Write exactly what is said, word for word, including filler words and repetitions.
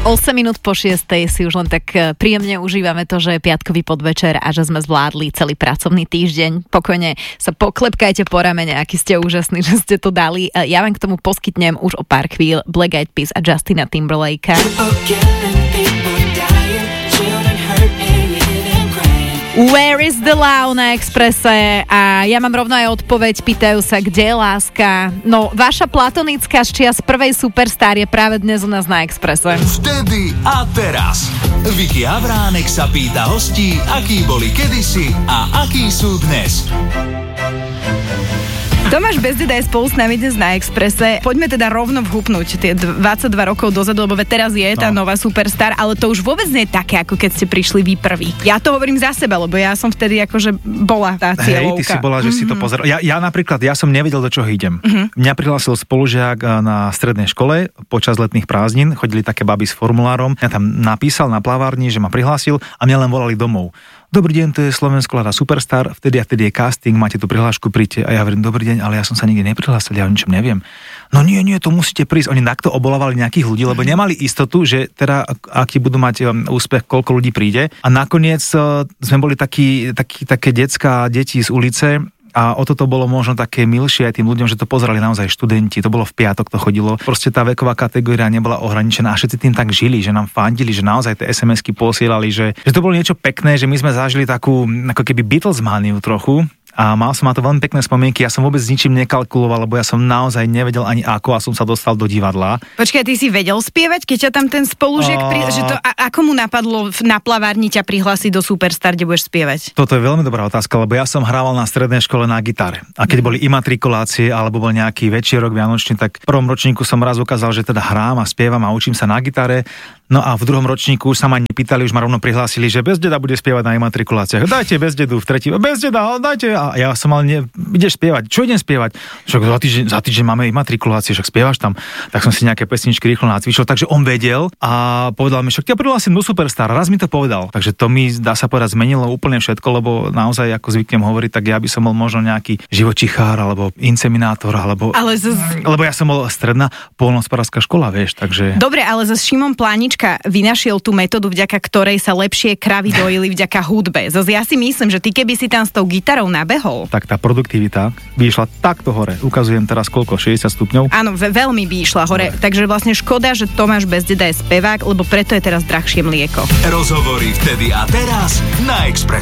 osem minút po šiestej si už len tak príjemne užívame to, že je piatkový podvečer a že sme zvládli celý pracovný týždeň. Pokojne sa poklepkajte po ramene, aký ste úžasní, že ste to dali. Ja vám k tomu poskytnem už o pár chvíľ Black Eyed Peas a Justina Timberlakea. Where is the love na Expresse? A ja mám rovno aj odpoveď, pýtajú sa, kde je láska. No, vaša platonická z čias prvej Superstar je práve dnes u nás na Expresse. Vtedy a teraz. Vicky Havránek sa pýta hostí, akí boli kedysi a akí sú dnes. Tomáš Bezdeda je spolu s nami dnes na Expresse. Poďme teda rovno vhupnúť tie dvadsaťdva rokov dozadu, lebo teraz je tá no. nová Superstar, ale to už vôbec nie je také, ako keď ste prišli vy prví. Ja to hovorím za seba, lebo ja som vtedy akože bola tá cieľovka. Hej, ty si bola, že mm-hmm. si to pozeral. Ja, ja napríklad, ja som nevedel, do čoho idem. Mm-hmm. Mňa prihlásil spolužiak na strednej škole počas letných prázdnin, chodili také baby s formulárom. Ja tam napísal na plavárni, že ma prihlásil a mňa len volali domov. Dobrý deň, to je Slovensko hľadá Superstar, vtedy a vtedy je casting, máte tu prihlášku, príďte. A ja hovorím, dobrý deň, ale ja som sa nikdy neprihlásil, ja o ničom neviem. No nie, nie, to musíte prísť. Oni takto obolovali nejakých ľudí, lebo nemali istotu, že teda aký budú mať úspech, koľko ľudí príde. A nakoniec sme boli takí, takí, také decká, deti z ulice. A o toto bolo možno také milšie aj tým ľuďom, že to pozerali naozaj študenti. To bolo v piatok, to chodilo. Proste tá veková kategória nebola ohraničená a všetci tým tak žili, že nám fandili, že naozaj tie es em esky posielali, že, že to bolo niečo pekné, že my sme zažili takú ako keby Beatles-mániu trochu. A mal som na to veľmi pekné spomienky, ja som vôbec s ničím nekalkuloval, lebo ja som naozaj nevedel ani ako a som sa dostal do divadla. Počkaj, ty si vedel spievať, keď ťa tam ten spolužiak, a... pri... že to, a, ako mu napadlo na plavárni ťa prihlásiť do Superstar, kde budeš spievať? Toto je veľmi dobrá otázka, lebo ja som hrával na strednej škole na gitare. A keď boli imatrikulácie alebo bol nejaký večierok vianočný, tak v prvom ročníku som raz ukázal, že teda hrám a spievam a učím sa na gitare. No a v druhom ročníku už sa ma nepýtali, už ma rovno prihlásili, že Bezdeda bude spievať na imatrikuláciách. Dajte Bezdedu v tretí. Bezdeda, dajte. A ja som mal, ne, ideš spievať. Čo idem spievať? Však za týždeň, za týždeň máme imatrikulácie, však spievaš tam. Tak som si nejaké pesničky rýchlo nacvičil, takže on vedel a povedal mi, však ťa prihlásim do Superstar. Raz mi to povedal. Takže to mi, dá sa povedať, zmenilo úplne všetko, lebo naozaj, ako zvyknem hovoriť, tak ja by som bol možno nejaký živočichár alebo inseminátor, alebo ale z... lebo ja som bol stredná poľnohospodárska škola, vieš, takže. Dobre, ale za Šimon Plánička vynašiel tú metódu, vďaka ktorej sa lepšie kravy dojili vďaka hudbe. Zas ja si myslím, že ty keby si tam s tou gitarou nabehol, tak tá produktivita by išla takto hore. Ukazujem teraz koľko, šesťdesiat stupňov. Áno, ve- veľmi by išla hore. hore. Takže vlastne škoda, že Tomáš Bezdeda je spevák, lebo preto je teraz drahšie mlieko. Rozhovory vtedy a teraz na Expresse.